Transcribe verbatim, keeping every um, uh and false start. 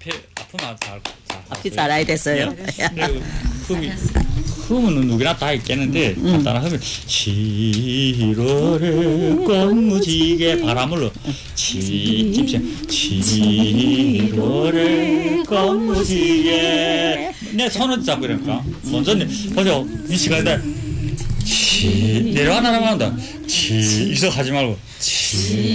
앞에 앞은 아주 잘, 잘 앞이 잘 알아야 됐어요. 흠이 흠은 누구나 다 있겠는데 음. 간단한 흠은 칠월에 꽃무지개 바람을 치 찝세 칠월에 꽃무지개 내 손을 잡고 이러니까 먼저 보죠 위치가 있는데 치 내려가나 나간다 치 이서 하지 말고 치